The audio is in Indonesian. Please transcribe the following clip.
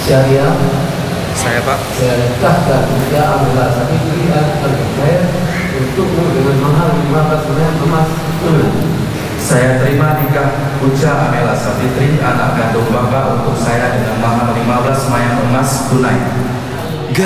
Syariah. Saya Pak. Saya nikahkan ya Amila Sabitri al-Khair untukmu dengan mahar 15 gram emas tunai. Saya terima nikah Uja Amela Sabitri, anak kandung Bapak, untuk saya dengan mahar 15 mayang emas tunai.